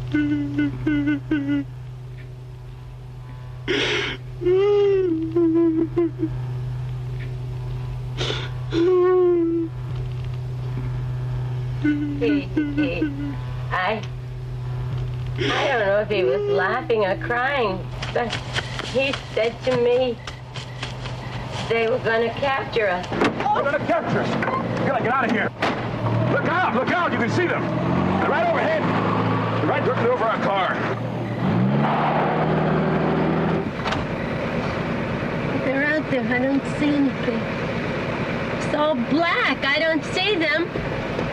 I don't know if he was laughing or crying, but he said to me they were going to capture us. They're going to capture us. We gotta get out of here. Look out, you can see them. They're right overhead. They're right directly over our car. They're out there, I don't see anything. It's all black, I don't see them.